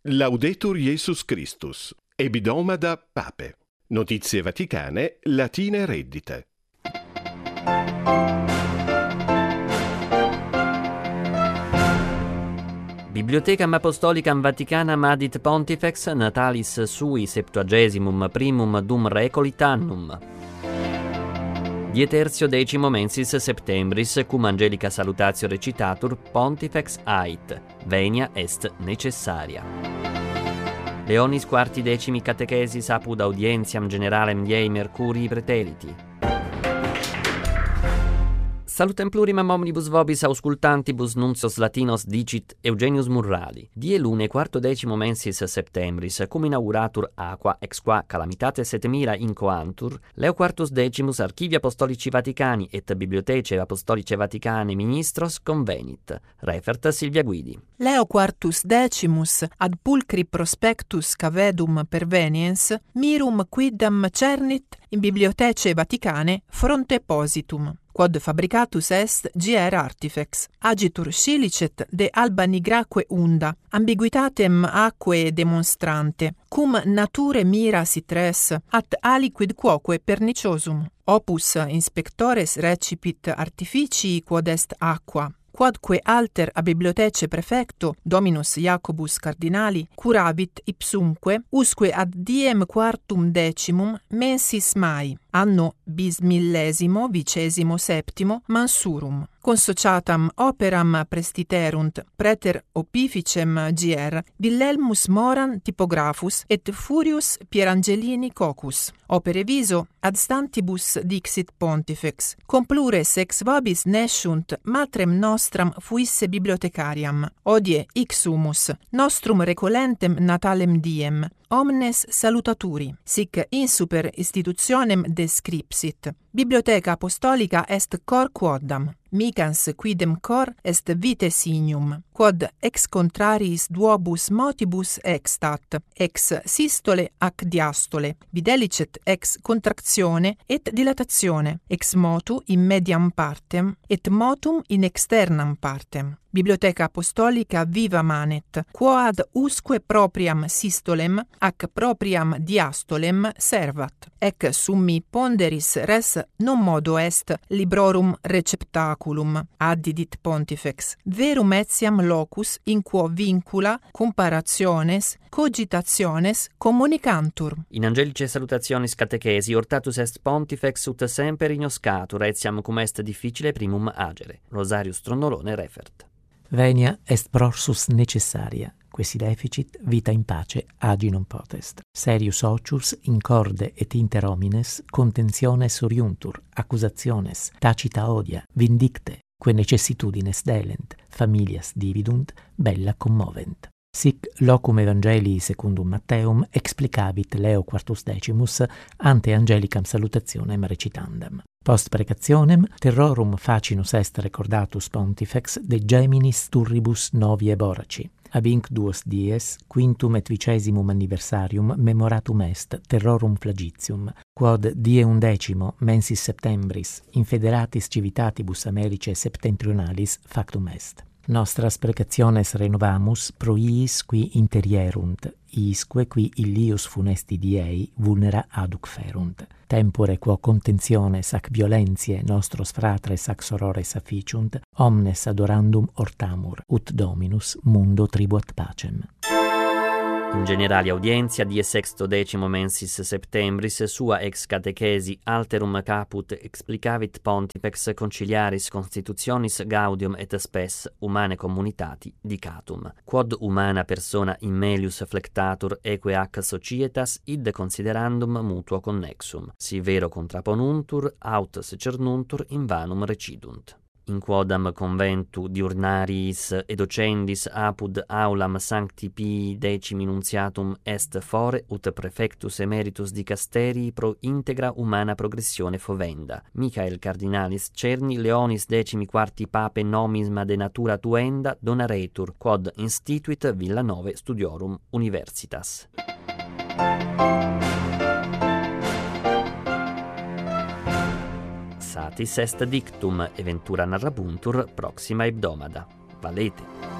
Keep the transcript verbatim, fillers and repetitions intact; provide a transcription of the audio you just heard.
Laudetur Jesus Christus. Ebidoma Pape. Notizie Vaticane, latine reddite. Bibliothecam Apostolicam Vaticanam adit Pontifex natalis sui septuagesimum primum dum recoli annum. Dieterzio decimo mensis septembris cum angelica salutatio recitatur Pontifex ait, venia est necessaria. Leonis quarti decimi catechesis apud audientiam generalem Diei Mercurii preteliti. Salutem plurimam omnibus vobis auscultantibus nuncios latinos dicit Eugenius Murrali. Die lune quarto decimo mensis septembris, cum inauguratur aqua ex qua calamitates et mira incoantur, Leo quartus decimus archivi apostolici Vaticani et bibliothece apostolice Vaticane ministros convenit. Refert Silvia Guidi. Leo quartus decimus ad pulcri prospectus cavedum perveniens mirum quidam cernit in bibliothece Vaticane fronte positum. Quod fabricatus est G R artifex, agitur scilicet de alba nigraque unda, ambiguitatem aquae demonstrante, cum nature mira sit res, at aliquid quoque perniciosum. Opus inspectores recipit artificii quod est aqua, quodque alter a bibliothece prefecto, Dominus Jacobus Cardinali, curavit ipsumque, usque ad diem quartum decimum mensis Mai, anno bismillesimo vicesimo septimo mansurum. Consociatam operam prestiterunt preter opificem G R Wilhelmus Moran typographus et Furius Pierangelini cocus. Opere viso ad stantibus dixit Pontifex. Complures ex vobis nesciunt matrem nostram fuisse bibliothecariam. Odie ixumus nostrum recolentem natalem diem. Omnes salutaturi, sic insuper institutionem descripsit. Bibliotheca apostolica est cor quoddam, micans quidem cor est vitae signum, quod ex contrariis duobus motibus extat, ex sistole ac diastole, videlicet ex contractione et dilatatione, ex motu in mediam partem, et motum in externam partem. Bibliotheca apostolica viva manet, quoad usque propriam sistolem ac propriam diastolem servat. Ec summi ponderis res non modo est librorum receptaculum, addidit Pontifex, verum etiam locus in quo vincula comparationes, cogitationes communicantur. In angelice salutationis catechesi hortatus est Pontifex ut semper ignoscatur etiam cum est difficile primum agere. Rosarius Tronnolone refert. Venia est prorsus necessaria, quasi deficit vita in pace agi non potest. Serius ocius in corde et inter homines contentiones oriuntur, accusationes, tacita odia, vindicte, que necessitudines delent, familias dividunt, bella commovent. Sic locum Evangelii secundum Matteum explicavit Leo quartus decimus ante angelicam salutationem recitandam. Post precationem terrorum facinus est recordatus Pontifex de geminis turribus novie boraci. Ab inc duos dies, quintum et vicesimum anniversarium memoratum est terrorum flagitium, quod die undecimo mensis septembris in federatis civitatibus Americae septentrionalis factum est. Nostras precationes renovamus pro iis qui interierunt, isque qui illius funesti diei vulnera aduc ferunt. Tempore quo contentiones ac violentiae nostros fratres ac sorores afficiunt, omnes adorandum ortamur, ut Dominus mundo tribuat pacem. In generali audientia die sexto decimo mensis septembris sua ex catechesi alterum caput explicavit Pontifex conciliaris constitutionis gaudium et spes humane communitati dicatum. Quod humana persona in melius flectatur eque ac societas id considerandum mutuo connexum. Si vero contraponuntur aut secernuntur in vanum recidunt. In quodam conventu diurnariis et docendis apud aulam Sancti Pii decimi nuntiatum est fore ut prefectus emeritus dicasterii pro integra humana progressione fovenda. Michael Cardinalis Cerni Leonis decimi quarti pape nomisma de natura tuenda donaretur, quod instituit Villanove Studiorum Universitas. Satis est dictum, eventura narrabuntur proxima hebdomada. Valete.